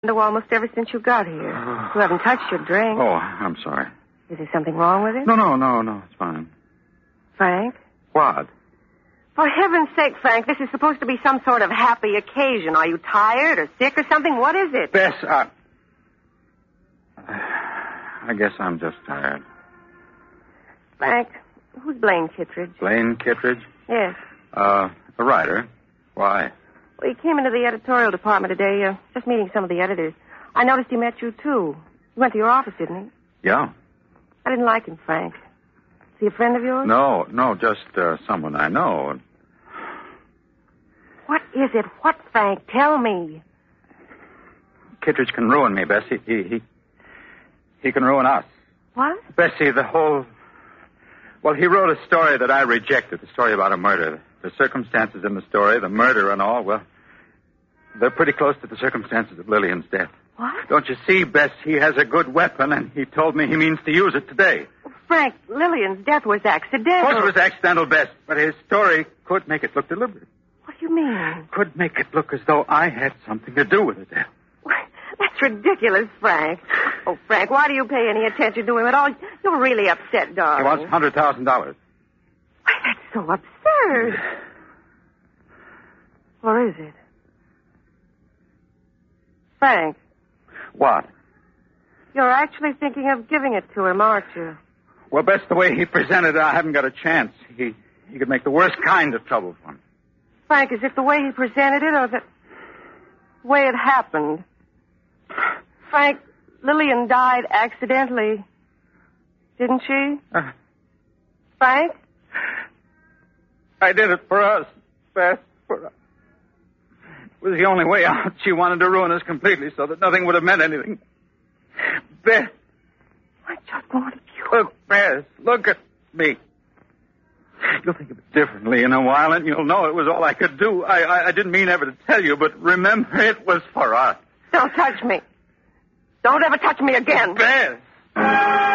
almost ever since you got here. You haven't touched your drink. Oh, I'm sorry. Is there something wrong with it? No, it's fine. Frank? What? For heaven's sake, Frank, this is supposed to be some sort of happy occasion. Are you tired or sick or something? What is it? Bess, I guess I'm just tired. Frank, who's Blaine Kittredge? Blaine Kittredge? Yes. A writer. Why? Well, he came into the editorial department today, just meeting some of the editors. I noticed he met you, too. He went to your office, didn't he? Yeah. I didn't like him, Frank. Is he a friend of yours? No, just someone I know. What is it? What, Frank? Tell me. Kittredge can ruin me, Bessie. He can ruin us. What? Bessie, the whole... Well, he wrote a story that I rejected, a story about a murder. The circumstances in the story, the murder and all, well, they're pretty close to the circumstances of Lillian's death. What? Don't you see, Bess, he has a good weapon, and he told me he means to use it today. Frank, Lillian's death was accidental. Of course it was accidental, Bess, but his story could make it look deliberate. What do you mean? Could make it look as though I had something to do with the death. That's ridiculous, Frank. Oh, Frank, why do you pay any attention to him at all? You're really upset, darling. He wants $100,000. Why, that's so absurd. Or is it? Frank. What? You're actually thinking of giving it to him, aren't you? Well, Bess, the way he presented it, I haven't got a chance. He could make the worst kind of trouble for me. Frank, is it the way he presented it or the way it happened? Frank, Lillian died accidentally. Didn't she? Frank? I did it for us, Bess. For us. It was the only way out. She wanted to ruin us completely so that nothing would have meant anything. Bess. I just wanted you. Look, Bess, look at me. You'll think of it differently in a while, and you'll know it was all I could do. I didn't mean ever to tell you, but remember, it was for us. Don't touch me. Don't ever touch me again. Bess.